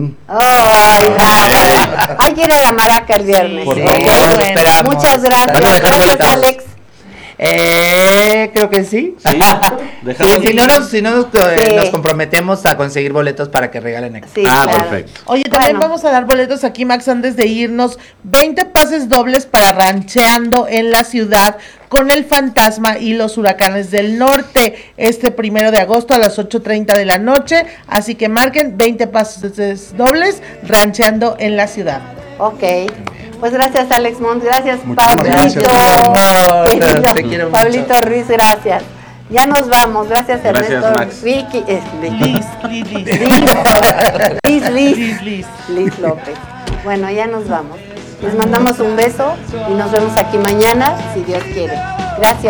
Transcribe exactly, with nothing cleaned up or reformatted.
Ay, nada. Hay que ir a la Maraca el viernes. Por ¿eh? favor, Bueno, esperamos. muchas gracias. Gracias, Alex. Eh, creo que sí. Sí, dejamos. Sí, si no nos, si no nos, eh, Sí. nos comprometemos a conseguir boletos para que regalen aquí. Sí, Ah, claro. perfecto. Oye, también Bueno. vamos a dar boletos aquí, Max, antes de irnos. veinte pases dobles para Rancheando en la Ciudad con el Fantasma y los Huracanes del Norte, este primero de agosto a las ocho treinta de la noche. Así que marquen veinte pases dobles, Rancheando en la Ciudad. Ok. Pues gracias, Alex Mont. Gracias, Muchísimas Pablito. gracias. No, Querido te quiero mucho. Pablito Ruiz, gracias. Ya nos vamos. Gracias, Gracias, Ernesto. Max. Vicky. eh, Vicky. Liz, Liz, Liz. Liz, Liz. Liz, Liz. Liz López. Bueno, ya nos vamos. Les mandamos un beso y nos vemos aquí mañana, si Dios quiere. Gracias.